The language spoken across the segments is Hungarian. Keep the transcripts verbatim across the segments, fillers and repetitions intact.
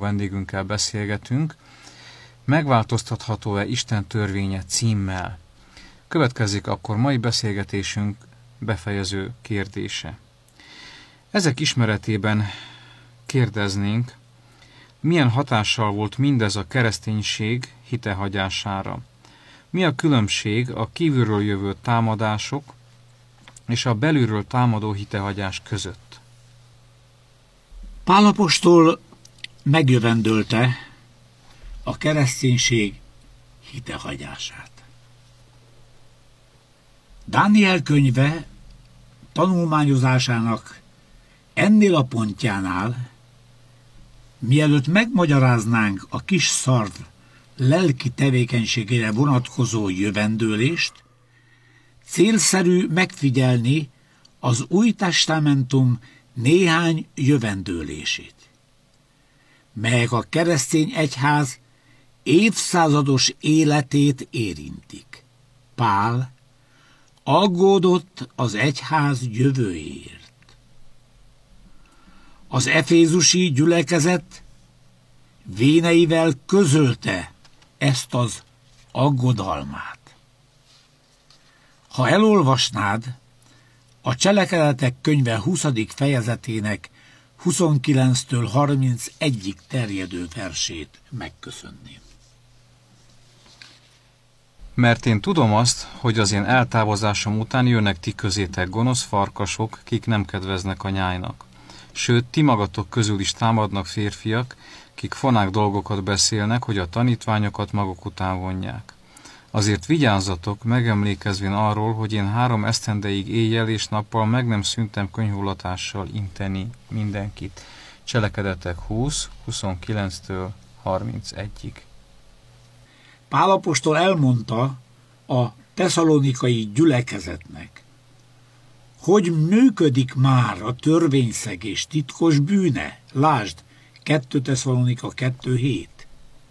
vendégünkkel beszélgetünk. Megváltoztatható-e Isten törvénye címmel? Következik akkor mai beszélgetésünk befejező kérdése. Ezek ismeretében kérdeznénk, milyen hatással volt mindez a kereszténység hitehagyására? Mi a különbség a kívülről jövő támadások és a belülről támadó hitehagyás között? Pál apostol megjövendölte a kereszténység hitehagyását. Dániel könyve tanulmányozásának ennél a pontjánál, mielőtt megmagyaráznánk a kis szarv lelki tevékenységére vonatkozó jövendőlést, célszerű megfigyelni az Új Testamentum néhány jövendőlését, melyek a keresztény egyház évszázados életét érintik. Pál aggódott az egyház jövőjéért. Az efézusi gyülekezet véneivel közölte ezt az aggodalmát. Ha elolvasnád a Cselekedetek könyve huszadik fejezetének huszonkilenctől harmincegyig terjedő versét, megköszönném. Mert én tudom azt, hogy az én eltávozásom után jönnek ti közétek gonosz farkasok, kik nem kedveznek a nyájnak. Sőt, ti magatok közül is támadnak férfiak, kik fonák dolgokat beszélnek, hogy a tanítványokat maguk után vonják. Azért vigyázzatok, megemlékezvén arról, hogy én három esztendeig éjjel és nappal meg nem szűntem könyhullatással inteni mindenkit. Cselekedetek húsz, huszonkilenctől harmincegyig. Pál apostol elmondta a tesszalonikai gyülekezetnek, hogy működik már a törvényszegés titkos bűne. Lásd, kettő Tesszalonika kettő hét.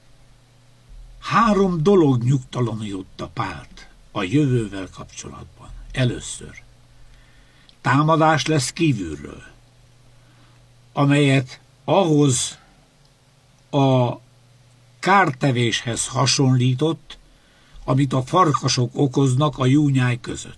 Három dolog nyugtalanította Pált a jövővel kapcsolatban. Először, támadás lesz kívülről, amelyet ahhoz a kártevéshez hasonlított, amit a farkasok okoznak a júnyáj között.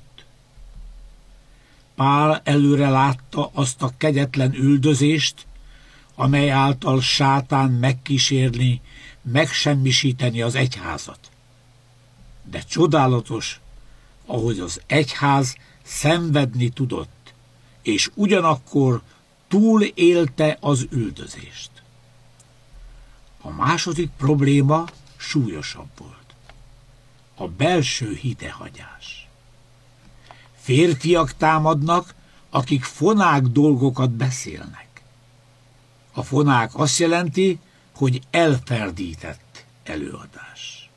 Pál előre látta azt a kegyetlen üldözést, amely által sátán megkísérni, megsemmisíteni az egyházat. De csodálatos, ahogy az egyház szenvedni tudott, és ugyanakkor túlélte az üldözést. A második probléma súlyosabb volt. A belső hitehagyás. Férfiak támadnak, akik fonák dolgokat beszélnek. A fonák azt jelenti, hogy elferdített előadás.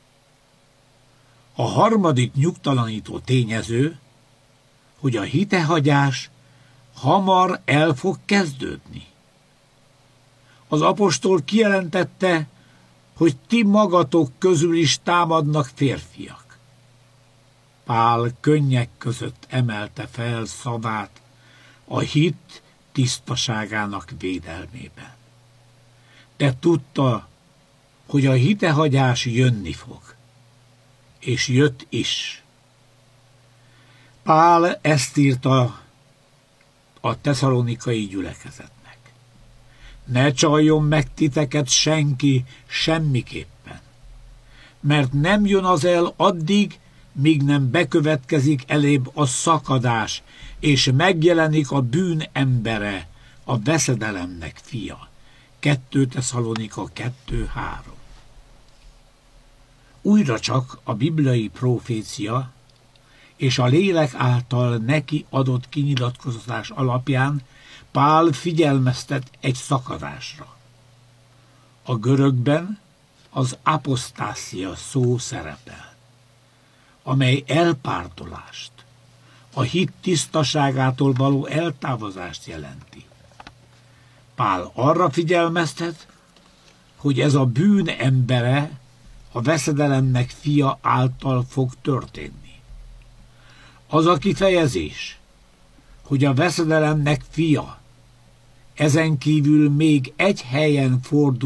A harmadik nyugtalanító tényező, hogy a hitehagyás hamar el fog kezdődni. Az apostol kijelentette, hogy ti magatok közül is támadnak férfiak. Pál könnyek között emelte fel szavát a hit tisztaságának védelmében. De tudta, hogy a hitehagyás jönni fog, és jött is. Pál ezt írta a tesszalonikai gyülekezetnek. Ne csaljon meg titeket senki semmiképpen, mert nem jön az el addig, míg nem bekövetkezik elébb a szakadás, és megjelenik a bűn embere, a veszedelemnek fia. kettő Tesszalonika kettő három. Újra csak a bibliai profécia és a lélek által neki adott kinyilatkoztatás alapján Pál figyelmeztet egy szakadásra. A görögben az aposztázia szó szerepel, amely elpártolást, a hit tisztaságától való eltávozást jelenti. Pál arra figyelmeztet, hogy ez a bűn embere a veszedelemnek fia által fog történni. Az a kifejezés, hogy a veszedelemnek fia, ezen kívül még egy helyen fordul